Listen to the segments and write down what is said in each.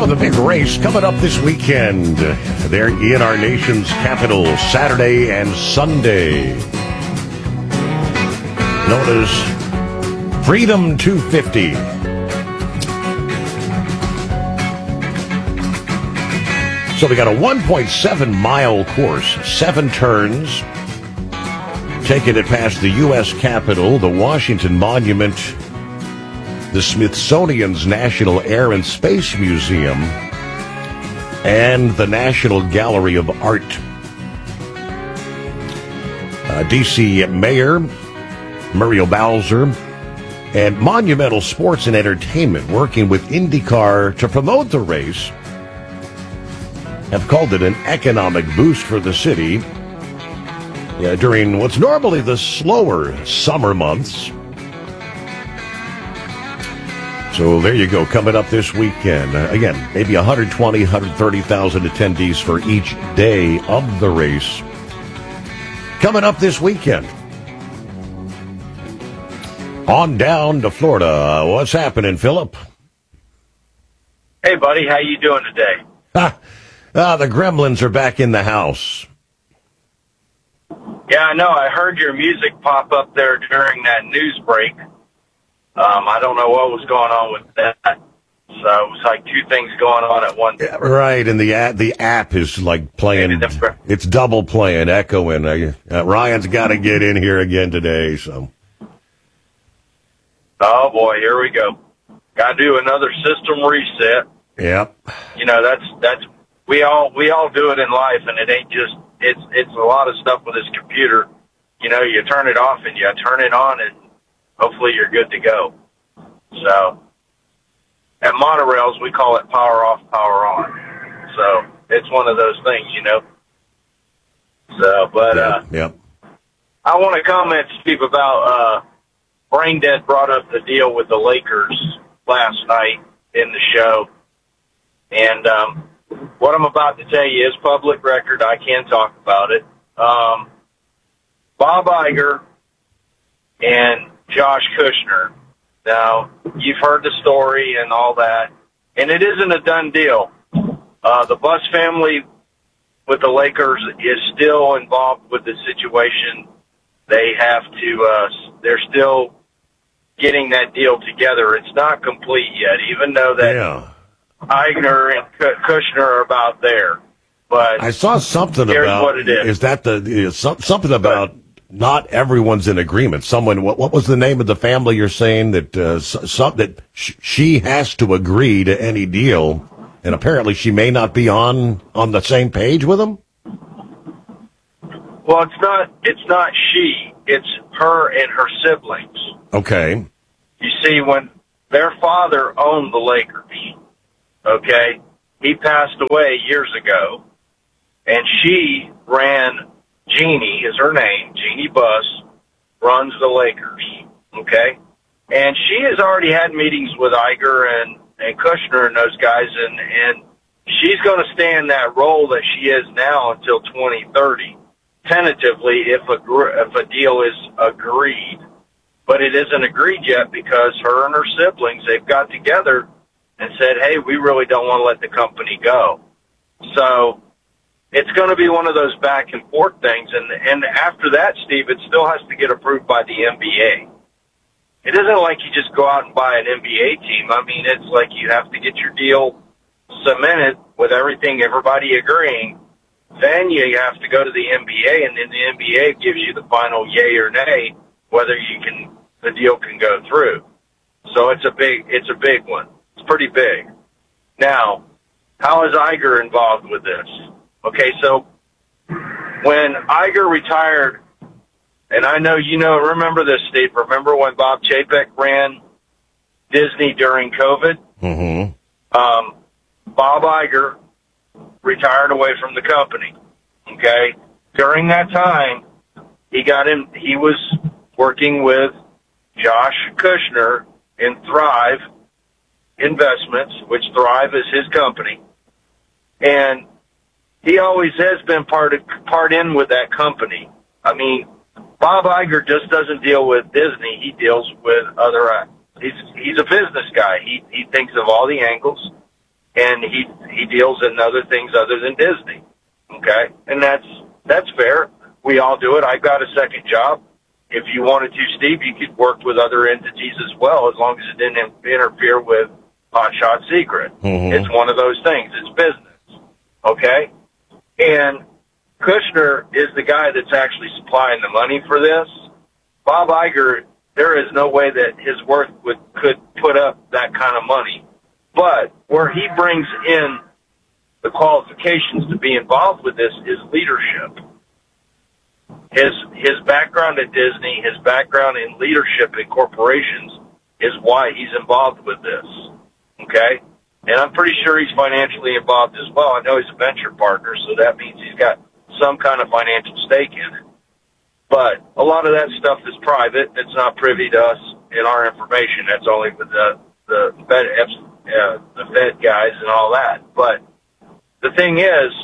So the big race coming up this weekend. They're in our nation's capital Saturday and Sunday. Known as Freedom 250. So we got a 1.7 mile course, 7 turns, taking it past the U.S. Capitol, the Washington Monument, the Smithsonian's National Air and Space Museum, and the National Gallery of Art. D.C. Mayor Muriel Bowser and Monumental Sports and Entertainment, working with IndyCar to promote the race, have called it an economic boost for the city during what's normally the slower summer months. So there you go, coming up this weekend. Again, maybe 120, 130,000 attendees for each day of the race. Coming up this weekend. On down to Florida. What's happening, Philip? Hey, buddy. How you doing today? The gremlins are back in the house. Yeah, I know. I heard your music pop up there during that news break. I don't know what was going on with that. So it was like two things going on at once. Yeah, right, and the app is like playing. It's double playing, echoing. Ryan's got to get in here again today. So. Oh boy, here we go. Got to do another system reset. Yep. You know that's we all do it in life, and it ain't just it's a lot of stuff with this computer. You know, you turn it off and you turn it on, and hopefully you're good to go. So at monorails, we call it power off, power on. So it's one of those things, you know. So, but yep. I want to comment, Steve, about Brain Dead brought up the deal with the Lakers last night in the show. And what I'm about to tell you is public record. I can talk about it. Bob Iger and Josh Kushner. Now, you've heard the story and all that, and it isn't a done deal. The Buss family with the Lakers is still involved with the situation. They have to, they're still getting that deal together. It's not complete yet, even though that Iger and Kushner are about there. But I saw something about, what it is that something about not everyone's in agreement. Someone, what was the name of the family you're saying that she has to agree to any deal, and apparently she may not be on the same page with them? Well, it's not she. It's her and her siblings. Okay. You see, when their father owned the Lakers, okay, he passed away years ago, and she ran, Jeannie is her name, Jeannie Buss, runs the Lakers, okay? And she has already had meetings with Iger and Kushner and those guys, and she's going to stay in that role that she is now until 2030, tentatively, if a deal is agreed. But it isn't agreed yet because her and her siblings, they've got together and said, hey, we really don't want to let the company go. So it's going to be one of those back and forth things. And after that, Steve, it still has to get approved by the NBA. It isn't like you just go out and buy an NBA team. I mean, it's like you have to get your deal cemented with everybody agreeing. Then you have to go to the NBA, and then the NBA gives you the final yay or nay whether the deal can go through. So it's a big one. It's pretty big. Now, how is Iger involved with this? Okay, so when Iger retired, and I know remember this, Steve. Remember when Bob Chapek ran Disney during COVID? Mm-hmm. Bob Iger retired away from the company. Okay, during that time, he was working with Josh Kushner in Thrive Investments, which Thrive is his company, and he always has been part in with that company. I mean, Bob Iger just doesn't deal with Disney. He deals with other. He's a business guy. He thinks of all the angles. and he deals in other things other than Disney. Okay, and that's fair. We all do it. I've got a second job. If you wanted to, Steve, you could work with other entities as well, as long as it didn't interfere with Hot Shot Secret. Mm-hmm. It's one of those things. It's business. Okay? And Kushner is the guy that's actually supplying the money for this. Bob Iger, there is no way that his worth could put up that kind of money. But where he brings in the qualifications to be involved with this is leadership. His background at Disney, his background in leadership in corporations is why he's involved with this. Okay? And I'm pretty sure he's financially involved as well. I know he's a venture partner, so that means he's got some kind of financial stake in it. But a lot of that stuff is private. It's not privy to us in our information. That's only with the Fed guys and all that. But the thing is,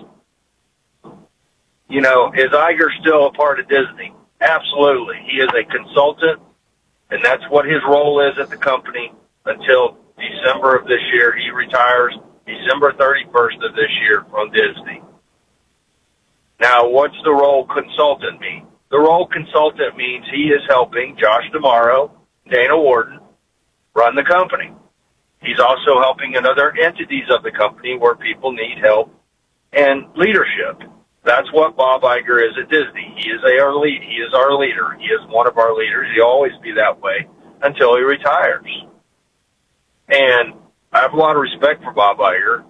you know, is Iger still a part of Disney? Absolutely. He is a consultant, and that's what his role is at the company until December of this year. He retires December 31st of this year from Disney. Now, what's the role consultant mean? The role consultant means he is helping Josh D'Amaro, Dana Warden, run the company. He's also helping in other entities of the company where people need help and leadership. That's what Bob Iger is at Disney. He is our lead. He is our leader. He is one of our leaders. He'll always be that way until he retires. And I have a lot of respect for Bob Iger.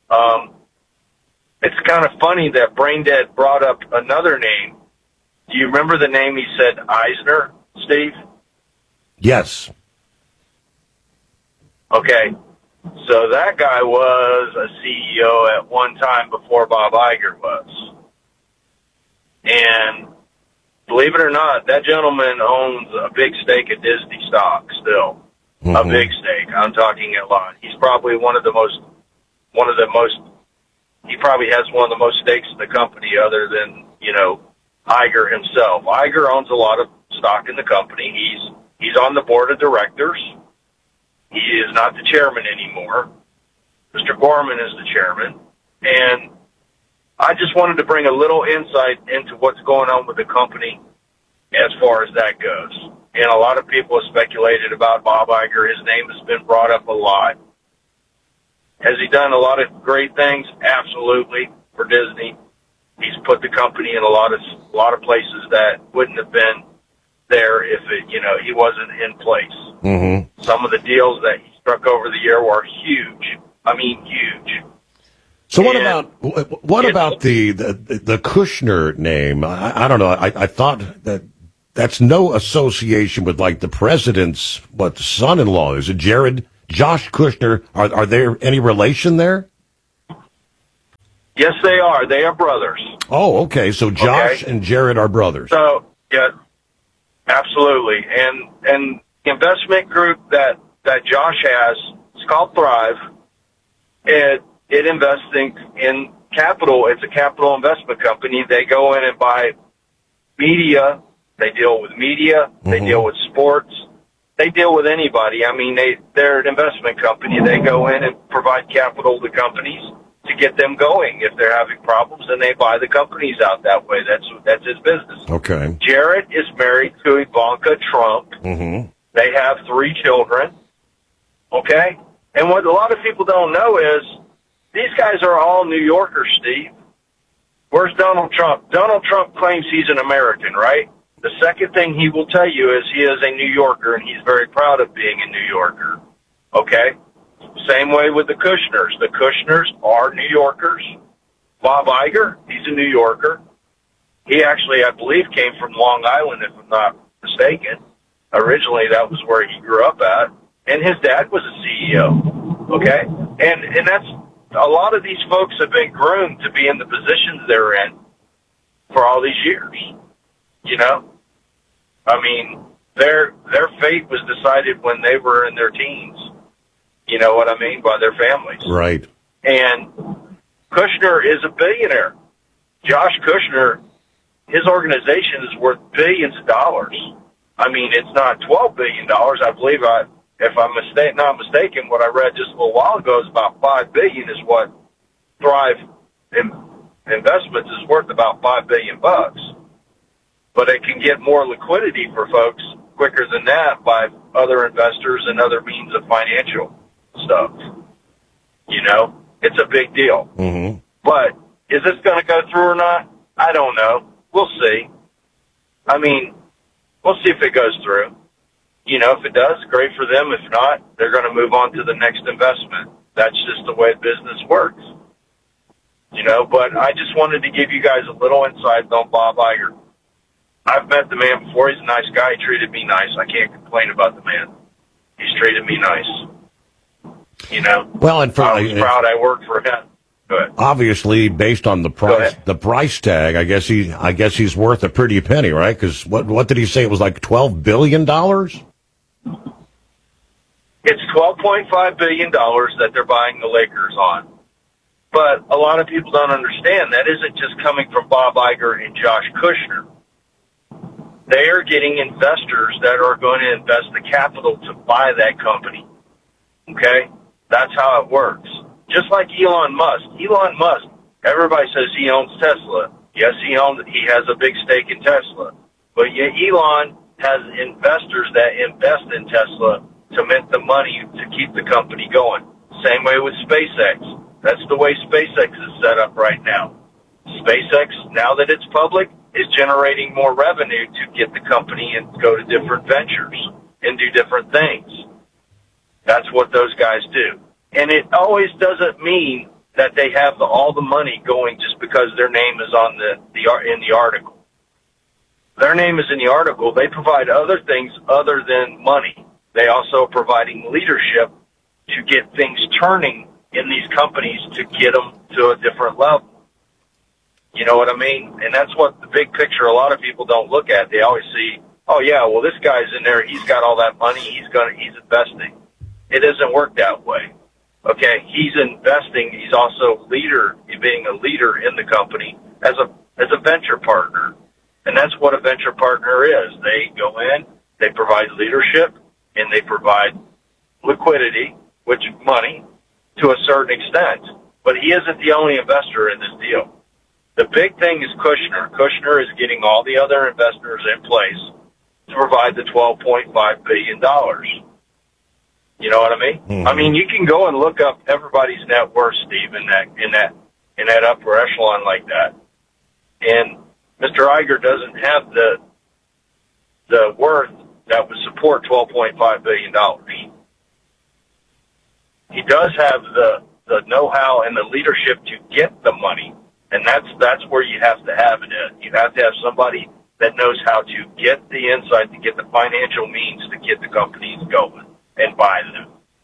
It's kind of funny that Braindead brought up another name. Do you remember the name he said, Eisner, Steve? Yes. Okay. So that guy was a CEO at one time before Bob Iger was. And believe it or not, that gentleman owns a big stake of Disney stock still. Mm-hmm. A big stake. I'm talking a lot. He's probably he probably has one of the most stakes in the company other than, you know, Iger himself. Iger owns a lot of stock in the company. He's on the board of directors. He is not the chairman anymore. Mr. Gorman is the chairman. And I just wanted to bring a little insight into what's going on with the company as far as that goes. And a lot of people have speculated about Bob Iger. His name has been brought up a lot. Has he done a lot of great things? Absolutely, for Disney. He's put the company in a lot of places that wouldn't have been there if he wasn't in place. Mm-hmm. Some of the deals that he struck over the year were huge. I mean, huge. So what about the Kushner name? I don't know. I thought that's no association with like the president's son-in-law. Is it Josh Kushner? Are there any relation there? Yes, they are. They are brothers. Oh, okay. So Josh and Jared are brothers. So yeah, absolutely. And the investment group that Josh has, it's called Thrive. It invests in capital. It's a capital investment company. They go in and buy media. They deal with media. They deal with sports. They deal with anybody. I mean, they're an investment company. They go in and provide capital to companies to get them going. If they're having problems, then they buy the companies out that way. That's his business. Okay. Jared is married to Ivanka Trump. Mm-hmm. They have 3 children. Okay? And what a lot of people don't know is these guys are all New Yorkers, Steve. Where's Donald Trump? Donald Trump claims he's an American, right? The second thing he will tell you is he is a New Yorker, and he's very proud of being a New Yorker. Okay? Same way with the Kushners. The Kushners are New Yorkers. Bob Iger, he's a New Yorker. He actually, I believe, came from Long Island, if I'm not mistaken. Originally, that was where he grew up at. And his dad was a CEO. Okay? And that's, a lot of these folks have been groomed to be in the positions they're in for all these years. You know? I mean, their fate was decided when they were in their teens. You know what I mean? By their families. Right. And Kushner is a billionaire. Josh Kushner, his organization is worth billions of dollars. I mean, it's not $12 billion. I believe if I'm not mistaken, what I read just a little while ago is about $5 billion is what Thrive Investments is worth, about $5 billion bucks. But it can get more liquidity for folks quicker than that by other investors and other means of financial stuff. You know, it's a big deal. Mm-hmm. But is this going to go through or not? I don't know. We'll see. I mean, we'll see if it goes through. You know, if it does, great for them. If not, they're going to move on to the next investment. That's just the way business works. You know, but I just wanted to give you guys a little insight on Bob Iger. I've met the man before. He's a nice guy. He treated me nice. I can't complain about the man. He's treated me nice. You know? Well, and I was proud I worked for him. Go ahead. Obviously, based on the price tag, I guess he's worth a pretty penny, right? Because what did he say? It was like $12 billion? It's $12.5 billion that they're buying the Lakers on. But a lot of people don't understand that isn't just coming from Bob Iger and Josh Kushner. They are getting investors that are going to invest the capital to buy that company. Okay? That's how it works. Just like Elon Musk. Elon Musk, everybody says he owns Tesla. Yes, he has a big stake in Tesla. But yet Elon has investors that invest in Tesla to mint the money to keep the company going. Same way with SpaceX. That's the way SpaceX is set up right now. SpaceX, now that it's public, is generating more revenue to get the company and go to different ventures and do different things. That's what those guys do. And it always doesn't mean that they have all the money going just because their name is on in the article. Their name is in the article. They provide other things other than money. They also are providing leadership to get things turning in these companies to get them to a different level. You know what I mean? And that's what the big picture a lot of people don't look at. They always see, oh yeah, well this guy's in there, he's got all that money, he's investing. It doesn't work that way. Okay, he's investing, he's also being a leader in the company as a venture partner. And that's what a venture partner is. They go in, they provide leadership, and they provide liquidity, which money, to a certain extent. But he isn't the only investor in this deal. The big thing is Kushner. Kushner is getting all the other investors in place to provide the $12.5 billion. You know what I mean? Mm-hmm. I mean, you can go and look up everybody's net worth, Steve, in that upper echelon like that. And Mr. Iger doesn't have the worth that would support $12.5 billion. He does have the know-how and the leadership to get the money, and that's where you have to have it at. You have to have somebody that knows how to get the insight, to get the financial means to get the companies going and buy them.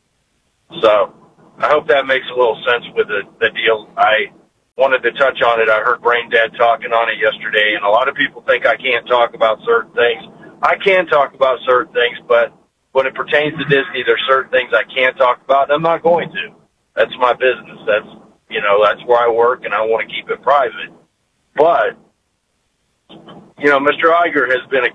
So I hope that makes a little sense with the deal. I wanted to touch on it. I heard Brain Dad talking on it yesterday, and a lot of people think I can't talk about certain things. I can talk about certain things, but when it pertains to Disney, there's certain things I can't talk about, and I'm not going to. That's my business. That's where I work, and I want to keep it private. But, Mr. Iger has been a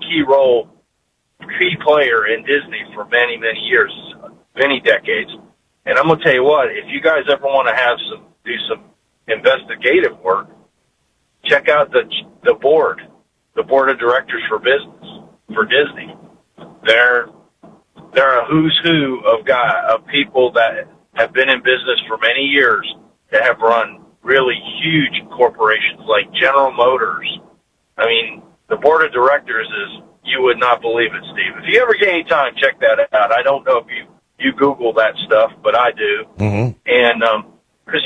key player in Disney for many, many years, many decades. And I'm going to tell you what, if you guys ever want to do some investigative work, check out the board of directors for Disney. They're a who's who of people that have been in business for many years that have run really huge corporations like General Motors. I mean, the board of directors you would not believe it, Steve. If you ever get any time, check that out. I don't know if you Google that stuff, but I do. Mm-hmm. And, because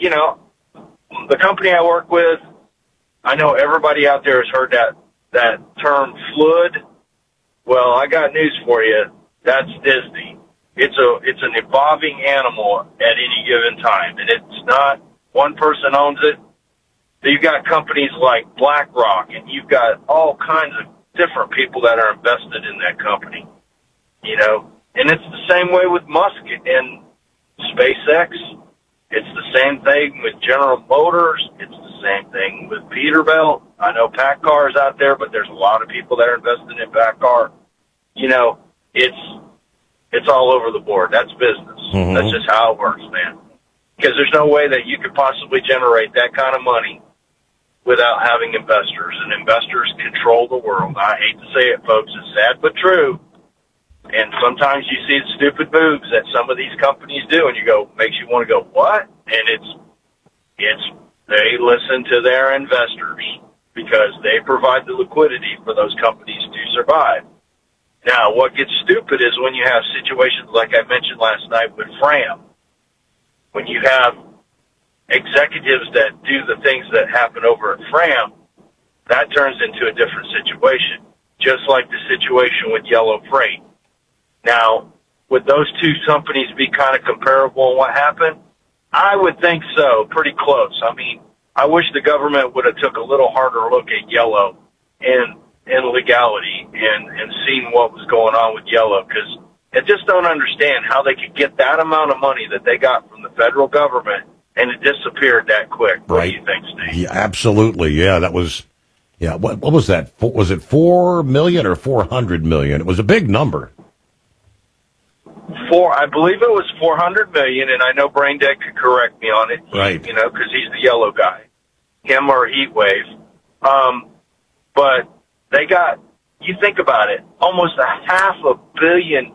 the company I work with, I know everybody out there has heard that term FLUD. Well, I got news for you. That's Disney. It's an evolving animal at any given time, and it's not one person owns it. You've got companies like BlackRock, and you've got all kinds of different people that are invested in that company. And it's the same way with Musk and SpaceX. It's the same thing with General Motors. It's the same thing with Peterbilt. I know PACCAR is out there, but there's a lot of people that are invested in PACCAR. It's all over the board. That's business. Mm-hmm. That's just how it works, man. Because there's no way that you could possibly generate that kind of money without having investors. And investors control the world. I hate to say it, folks. It's sad but true. And sometimes you see the stupid moves that some of these companies do, and you go, makes you want to go, what? And it's they listen to their investors because they provide the liquidity for those companies to survive. Now, what gets stupid is when you have situations like I mentioned last night with Fram, when you have executives that do the things that happen over at Fram, that turns into a different situation, just like the situation with Yellow Freight. Now, would those two companies be kind of comparable in what happened? I would think so, pretty close. I mean, I wish the government would have took a little harder look at Yellow and legality and seen what was going on with Yellow, because I just don't understand how they could get that amount of money that they got from the federal government and it disappeared that quick. What do you think, Steve? Yeah, absolutely. Yeah, that was, yeah, what was that? Was it 4 million or 400 million? It was a big number. I believe it was 400 million, and I know Braindead could correct me on it. Right. You know, because he's the yellow guy. Him or Heatwave. But they got, you think about it, almost $500 million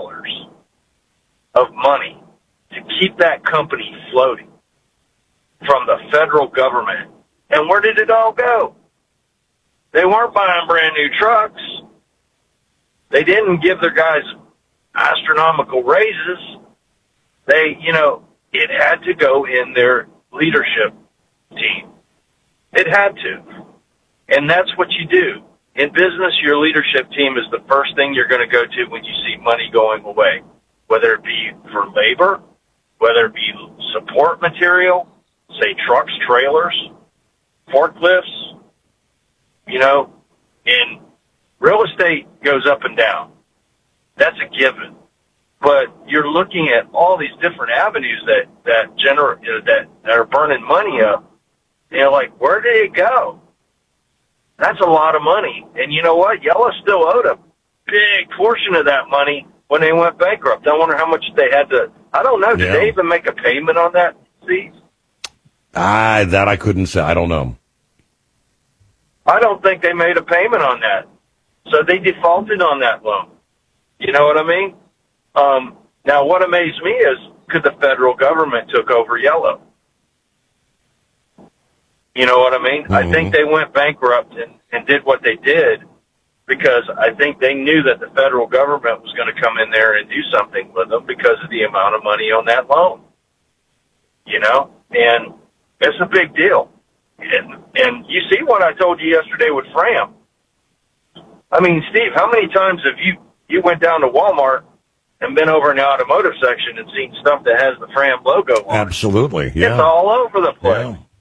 of money to keep that company floating from the federal government. And where did it all go? They weren't buying brand new trucks. They didn't give their guys astronomical raises. They, you know, it had to go in their leadership team. It had to. And that's what you do. In business, your leadership team is the first thing you're going to go to when you see money going away, whether it be for labor, whether it be support material, say trucks, trailers, forklifts, you know, and real estate goes up and down. That's a given. But you're looking at all these different avenues that are burning money up. And you're like, where did it go? That's a lot of money. And you know what? Yellow still owed a big portion of that money when they went bankrupt. I wonder how much they had to, I don't know. Did they even make a payment on that, Steve? That I couldn't say. I don't know. I don't think they made a payment on that. So they defaulted on that loan. You know what I mean? Now, what amazed me is, could the federal government took over Yellow? You know what I mean? Mm-hmm. I think they went bankrupt and did what they did because I think they knew that the federal government was going to come in there and do something with them because of the amount of money on that loan. You know? And it's a big deal. And you see what I told you yesterday with Fram. I mean, Steve, how many times have you went down to Walmart and been over in the automotive section and seen stuff that has the Fram logo on it? Absolutely, yeah. It's all over the place. Yeah.